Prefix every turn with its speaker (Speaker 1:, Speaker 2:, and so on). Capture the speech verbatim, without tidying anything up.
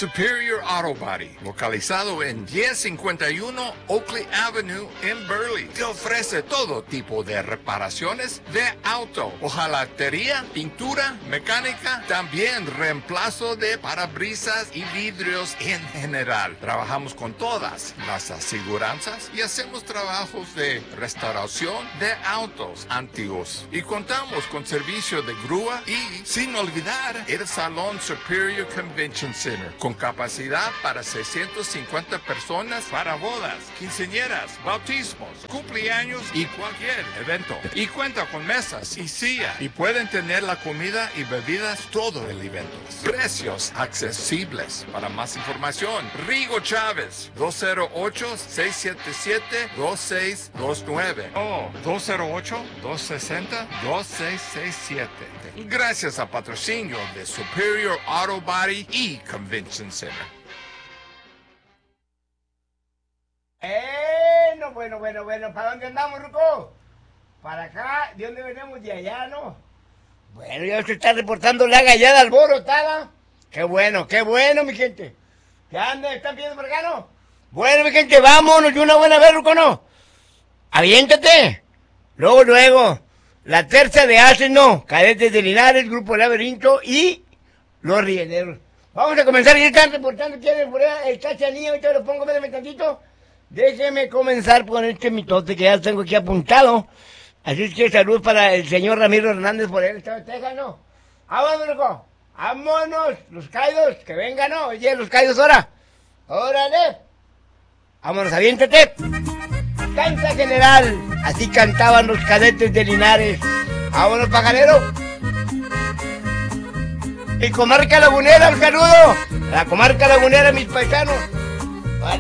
Speaker 1: Superior Auto Body, localizado en diez cincuenta y uno Oakley Avenue en Burley. Te ofrece todo tipo de reparaciones de auto, hojalatería, pintura, mecánica, también reemplazo de parabrisas y vidrios en general. Trabajamos con todas las aseguranzas y hacemos trabajos de restauración de autos antiguos. Y contamos con servicio de grúa y, sin olvidar, el Salón Superior Convention Center, con capacidad para seiscientas cincuenta personas para bodas, quinceañeras, bautismos, cumpleaños y cualquier evento. Y cuenta con mesas y sillas y pueden tener la comida y bebidas todo el evento. Precios accesibles. Para más información, Rigo Chávez, dos cero ocho, seis siete siete, dos seis dos nueve o dos cero ocho, dos seis cero, dos seis seis siete. Gracias al patrocinio de Superior Auto Body y Convention Center.
Speaker 2: Eh, no, bueno, bueno, bueno, ¿para dónde andamos, Ruco? Para acá, ¿de dónde venimos? De allá, ¿no? Bueno, ya usted está reportando la gallada alborotada. Qué bueno, qué bueno, mi gente. ¿Qué anda? ¿Están pidiendo por acá, no? Bueno, mi gente, vámonos de una buena vez, Ruco, ¿no? Aviéntate. Luego, luego. La tercia de Asno, Cadetes de Linares, Grupo Laberinto y Los Rieneros. Vamos a comenzar, ya están reportando, quieren por ahí, está Chanilla, ahorita lo pongo, métame tantito. Déjeme comenzar con este mitote que ya tengo aquí apuntado. Así es que salud para el señor Ramiro Hernández por el estado de Texas, ¿no? Vámonos, loco. Vámonos, los caídos, que vengan, ¿no? Oye, los caídos ahora. Órale. Vámonos, aviéntate. Canta general, así cantaban los Cadetes de Linares. Vámonos, pajarero. Y comarca lagunera, un saludo. La comarca lagunera, mis paisanos.